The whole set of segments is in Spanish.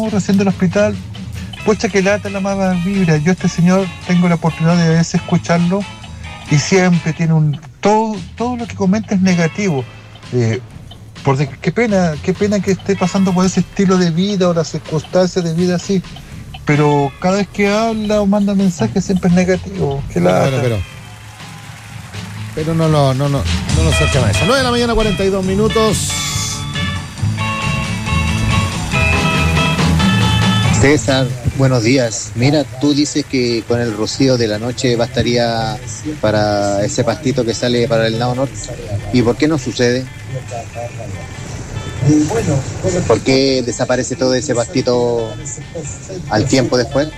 hablábamos recién del hospital, pucha que lata la mala vibra. Yo este señor tengo la oportunidad de a veces escucharlo y siempre tiene todo lo que comenta es negativo. Qué pena que esté pasando por ese estilo de vida o las circunstancias de vida así. Pero cada vez que habla o manda mensajes siempre es negativo. Qué lata. Pero no lo cerca eso. 9 de la mañana, 42 minutos. César, buenos días. Mira, tú dices que con el rocío de la noche bastaría para ese pastito que sale para el lado norte. ¿Y por qué no sucede? ¿Por qué desaparece todo ese pastito al tiempo después?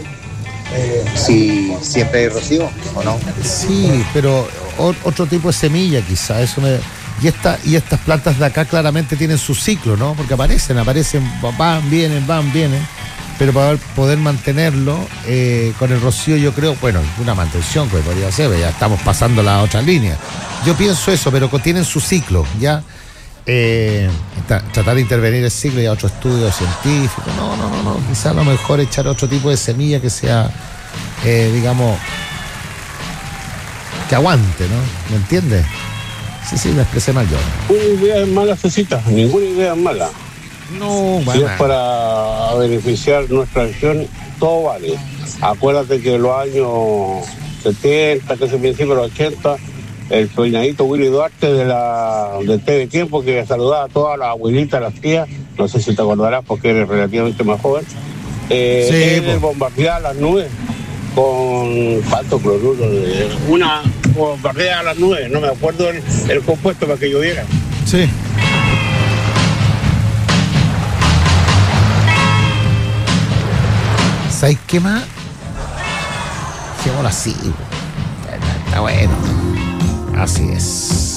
Si siempre hay rocío, ¿o no? Sí, pero otro tipo de semilla quizá. Y estas plantas de acá claramente tienen su ciclo, ¿no? Porque aparecen, van, vienen. Pero para poder mantenerlo con el rocío, yo creo, bueno, una mantención que podría ser, ya estamos pasando la otra línea. Yo pienso eso, pero tienen su ciclo, ¿ya? Tratar de intervenir el ciclo y a otro estudio científico, no, quizás a lo mejor echar otro tipo de semilla que sea, digamos, que aguante, ¿no? ¿Me entiendes? Sí, me expresé mal yo. Ninguna idea es mala, Cecita, ninguna idea es mala. No, si es para beneficiar nuestra región, todo vale. Acuérdate que en los años 70, que se principio de los 80, el soñadito Willy Duarte del TV Tiempo, que saludaba a todas las abuelitas, las tías, no sé si te acordarás porque eres relativamente más joven, él bombardeaba las nubes con cuánto cloruro, una bombardea las nubes, no me acuerdo el compuesto para que lloviera. Sí. ¿Sabes qué más? Dejémoslo así. Está bueno. Así es.